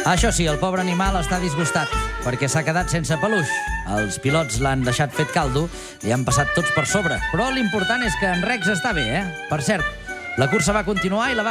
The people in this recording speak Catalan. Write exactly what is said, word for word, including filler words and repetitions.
Això sí, el pobre animal està disgustat, perquè s'ha quedat sense peluix. Els pilots l'han deixat fet caldo i han passat tots per sobre. Però l'important és que en Rex està bé, eh? Per cert, la cursa va continuar i la va